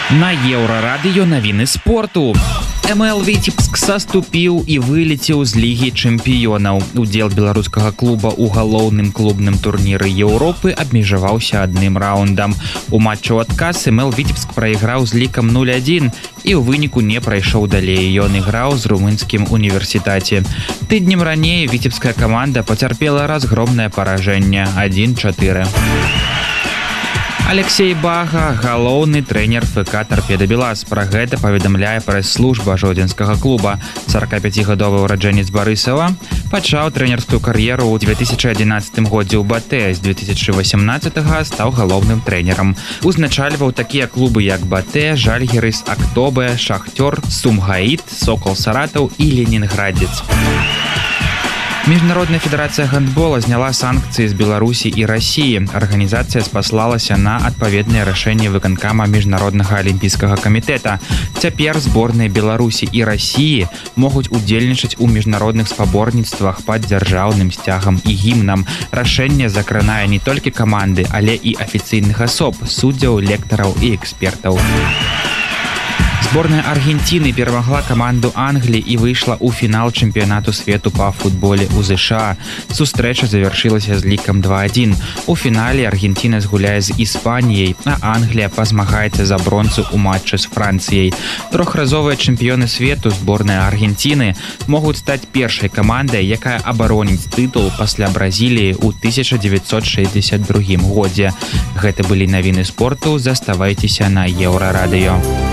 На Еўрарадыё навіны спорту. МЛ Віцебск саступіў і вылецеў з лігі чэмпіёнаў. Удзел беларускага клуба ў галоўным клубным турніры Еўропы абмежаваўся адным раундам. У матчу ў адказ МЛ Віцебск прайграў з лікам 0-1 і ў выніку не прайшоў далей. Ён іграў з румынскім універсітэце. Тыднем раней віцебская каманда пацярпела разгромнае паражэнне 1-4. Алексей Бага, галоўны трэнер ФК «Торпеда Белаз». Пра гэта паведамляе прэс-служба жодзінскага клуба. 45-гадовы ўраджэнец Барысава пачаў трэнерскую кар'еру ў 2011 годзе ў БАТЭ. З 2018 стаў галоўным трэнерам. Узначальваў такія клубы, як БАТЭ, Жальгірыс, Актобе, Шахтёр, Сумгаіт, Сокол Саратаў і Ленінградзец. Міжнародная федэрацыя гандбола зняла санкцыі з Беларусі і Расіі. Арганізацыя спаслалася на адпаведнае рашэнне выканкама міжнароднага алімпійскага камітэта. Цяпер зборныя Беларусі і Расіі могуць удзельнічаць у міжнародных спаборніцтвах пад дзяржаўным сцягам і гімнам. Рашэнне закранае не толькі каманды, але і афіцыйных асоб, суддзяў, лектараў і экспертаў. Зборная Аргентины перамагла каманду Англии и выйшла ў фінал чэмпіянату свету па футболе ў ЗША. Сустрэча завяршылася з лікам 2-1. У фінале Аргентина згуляе з Іспаніяй, а Англія пазмагаецца за бронзу ў матчы з Францыяй. Трохразовыя чэмпіёны свету зборная Аргентины могуць стаць першай камандай, якая абароніць тытул пасля Бразіліі ў 1962 годзе. Гэта былі навіны спорту. Заставайцеся на Еўрарадыё.